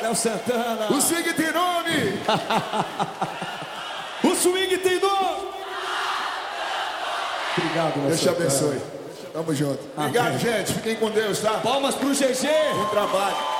Léo Santana. O swing tem nome. O swing tem nome. Obrigado, Léo Deus te Santana. abençoe. Tamo junto. Obrigado, gente. Fiquem com Deus, tá? Palmas pro GG. Bom trabalho.